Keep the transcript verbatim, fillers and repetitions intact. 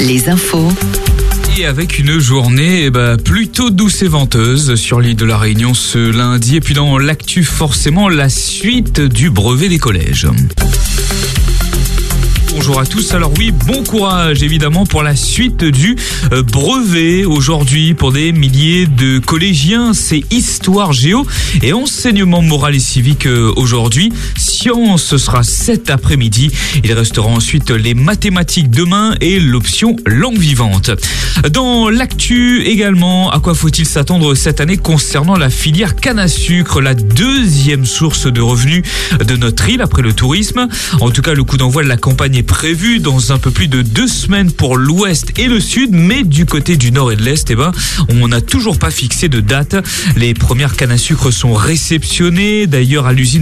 les infos. Et avec une journée eh ben, plutôt douce et venteuse sur l'île de la Réunion ce lundi. Et puis dans l'actu, forcément, la suite du brevet des collèges. Bonjour à tous. Alors oui, bon courage évidemment pour la suite du euh, brevet. Aujourd'hui, pour des milliers de collégiens, c'est histoire géo et enseignement moral et civique euh, aujourd'hui. Sciences, ce sera cet après-midi. Il restera ensuite les mathématiques demain et l'option langue vivante. Dans l'actu également, à quoi faut-il s'attendre cette année concernant la filière canne à sucre, la deuxième source de revenus de notre île après le tourisme. En tout cas, le coup d'envoi de la campagne est prévu dans un peu plus de deux semaines pour l'ouest et le sud, mais du côté du nord et de l'est, eh ben, on n'a toujours pas fixé de date. Les premières cannes à sucre sont réceptionnées, d'ailleurs à l'usine